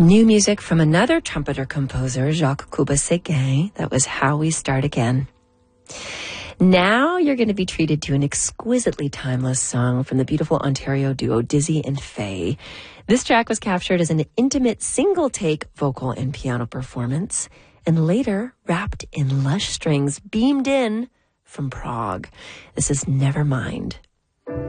New music from another trumpeter composer, Jacques Couba-Séguin. That was How We Start Again. Now you're going to be treated to an exquisitely timeless song from the beautiful Ontario duo Dizzy and Faye. This track was captured as an intimate single-take vocal and piano performance, and later wrapped in lush strings beamed in from Prague. This is Nevermind